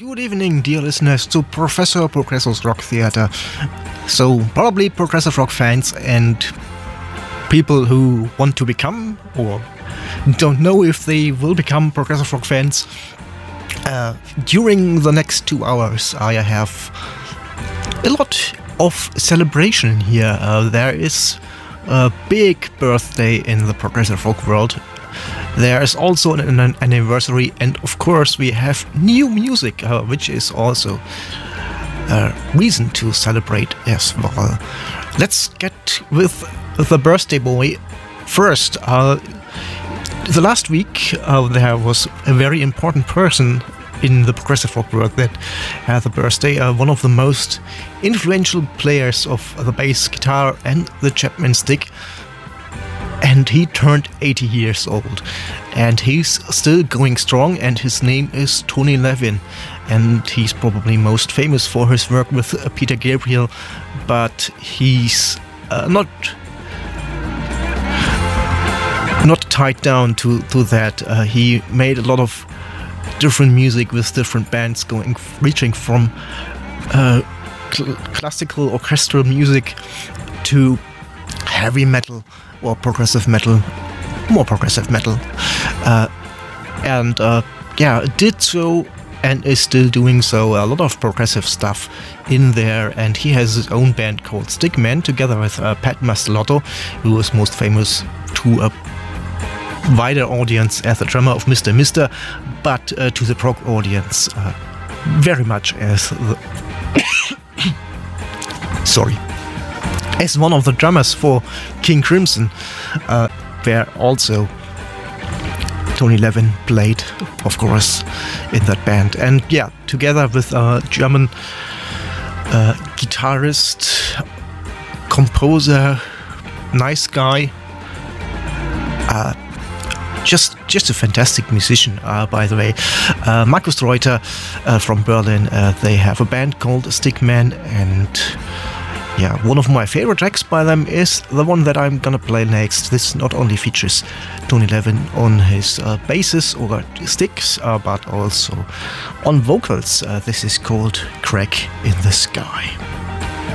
Good evening, dear listeners, to Professor Progresso's Rock Theater. So, probably progressive rock fans and people who want to become or don't know if they will become progressive rock fans. During the next 2 hours, I have a lot of celebration here. There is a big birthday in the progressive rock world. There is also an anniversary, and of course we have new music, which is also a reason to celebrate as well. Let's get with the birthday boy first. The last week there was a very important person in the progressive rock world that had a birthday. One of the most influential players of the bass guitar and the Chapman stick. And he turned 80 years old, and he's still going strong, and his name is Tony Levin, and he's probably most famous for his work with Peter Gabriel, but he's not tied down to that. He made a lot of different music with different bands, reaching from classical orchestral music to heavy metal or progressive metal, more progressive metal, did so and is still doing so. A lot of progressive stuff in there, and he has his own band called Stickman together with Pat Mastelotto, who is most famous to a wider audience as the drummer of Mr. Mister, but to the prog audience very much as the as one of the drummers for King Crimson, where also Tony Levin played, of course, in that band. And yeah, together with a German guitarist, composer, nice guy, just a fantastic musician, by the way. Markus Reuter from Berlin. They have a band called Stickman, and yeah, one of my favorite tracks by them is the one that I'm gonna play next. This not only features Tony Levin on his basses or sticks, but also on vocals. This is called Crack in the Sky.